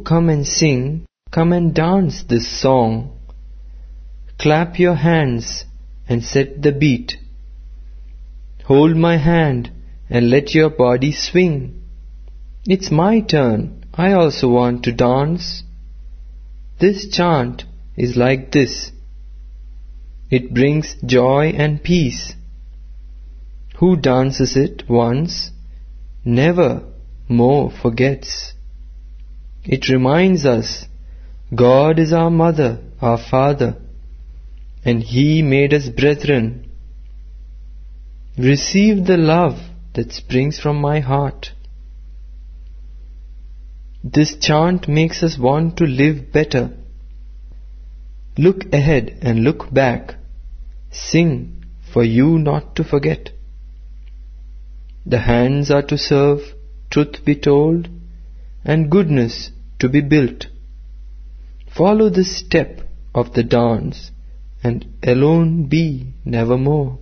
come and sing, come and dance this song. Clap your hands and set the beat. Hold my hand and let your body swing. It's my turn, I also want to dance. This chant is like this. It brings joy and peace. Who dances it once, never more forgets. It reminds us God is our mother, our father, and He made us brethren. Receive the love that springs from my heart. This chant makes us want to live better. Look ahead and look back. Sing for you not to forget. The hands are to serve, truth be told, and goodness to be built. Follow this step of the dance, and alone be nevermore.